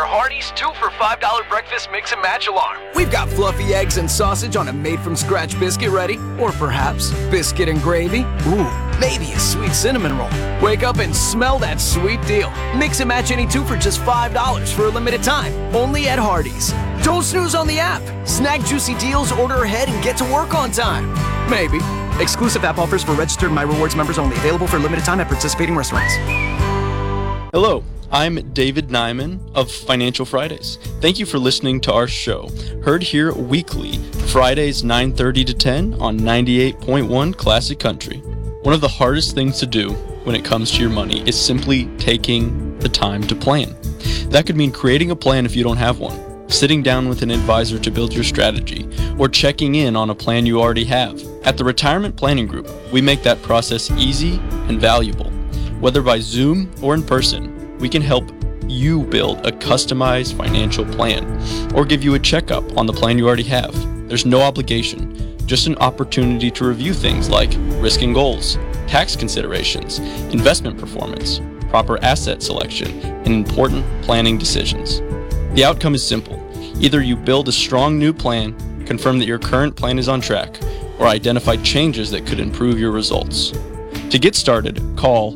your Hardee's 2 for $5 breakfast mix and match alarm. We've got fluffy eggs and sausage on a made-from-scratch biscuit ready. Or perhaps biscuit and gravy. Ooh, maybe a sweet cinnamon roll. Wake up and smell that sweet deal. Mix and match any 2 for just $5 for a limited time. Only at Hardee's. Don't snooze on the app. Snag juicy deals, order ahead, and get to work on time. Maybe. Exclusive app offers for registered My Rewards members only. Available for limited time at participating restaurants. Hello, I'm David Nyman of Financial Fridays. Thank you for listening to our show. Heard here weekly, Fridays 9:30 to 10 on 98.1 Classic Country. One of the hardest things to do when it comes to your money is simply taking the time to plan. That could mean creating a plan if you don't have one, sitting down with an advisor to build your strategy, or checking in on a plan you already have. At the Retirement Planning Group, we make that process easy and valuable. Whether by Zoom or in person, we can help you build a customized financial plan or give you a checkup on the plan you already have. There's no obligation, just an opportunity to review things like risk and goals, tax considerations, investment performance, proper asset selection, and important planning decisions. The outcome is simple. Either you build a strong new plan, confirm that your current plan is on track, or identify changes that could improve your results. To get started, call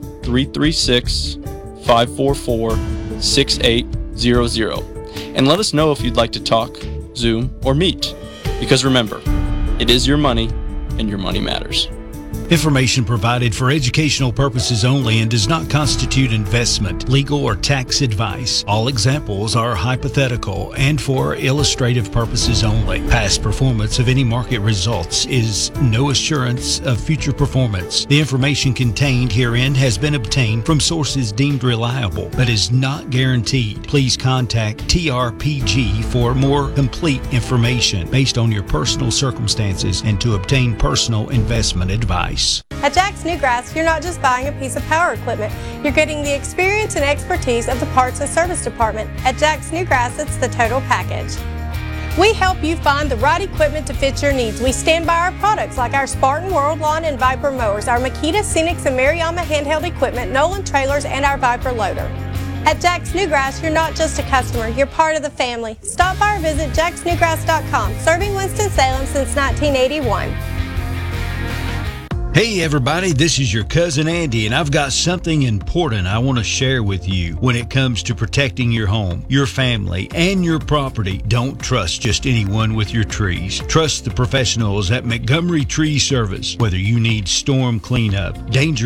336-544-6800 and let us know if you'd like to talk, Zoom, or meet. Because remember, it is your money and your money matters. Information provided for educational purposes only and does not constitute investment, legal, or tax advice. All examples are hypothetical and for illustrative purposes only. Past performance of any market results is no assurance of future performance. The information contained herein has been obtained from sources deemed reliable, but is not guaranteed. Please contact TRPG for more complete information based on your personal circumstances and to obtain personal investment advice. At Jack's Newgrass, you're not just buying a piece of power equipment, you're getting the experience and expertise of the parts and service department. At Jack's Newgrass, it's the total package. We help you find the right equipment to fit your needs. We stand by our products like our Spartan World Lawn and Viper mowers, our Makita Scenics and Mariyama handheld equipment, Nolan trailers, and our Viper loader. At Jack's Newgrass, you're not just a customer, you're part of the family. Stop by or visit jacksnewgrass.com, serving Winston-Salem since 1981. Hey everybody, this is your cousin Andy, and I've got something important I want to share with you when it comes to protecting your home, your family, and your property. Don't trust just anyone with your trees. Trust the professionals at Montgomery Tree Service. Whether you need storm cleanup, danger